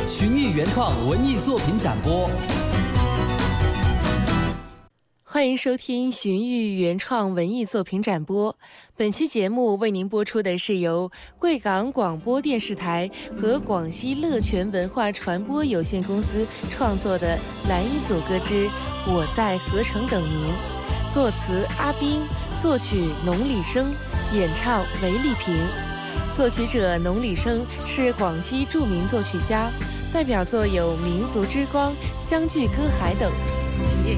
寻艺原创文艺作品展播。 欢迎收听寻艺原创文艺作品展播。本期节目为您播出的是由贵港广播电视台和广西乐泉文化传播有限公司创作的蓝一组歌之《我在河城等您》，作词阿斌，作曲农礼生，演唱韦丽萍。作曲者农礼生是广西著名作曲家，代表作有《民族之光》《相聚歌海》等。